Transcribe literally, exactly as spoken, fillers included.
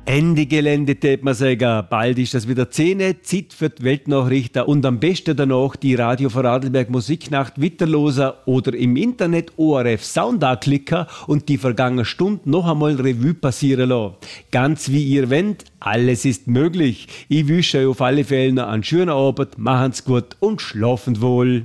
Ende Gelände, tät man sagen. Bald ist das wieder Szene, Zeit für die Weltnachrichten und am besten danach die Radio Vorarlberg Musiknacht weiterlosen oder im Internet O R F Sound anklicken und die vergangene Stunde noch einmal Revue passieren lassen. Ganz wie ihr wollt, alles ist möglich. Ich wünsche euch auf alle Fälle noch einen schönen Abend, machen's gut und schlafen wohl.